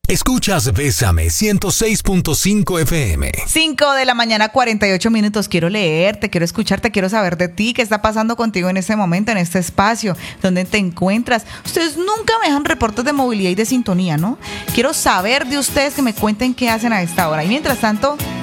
Escuchas Bésame 106.5 FM. 5 de la mañana, 48 minutos. Quiero leerte, quiero escucharte, quiero saber de ti. ¿Qué está pasando contigo en este momento, en este espacio? ¿Dónde te encuentras? Ustedes nunca me dejan reportes de movilidad y de sintonía, ¿no? Quiero saber de ustedes, que me cuenten qué hacen a esta hora. Y mientras tanto,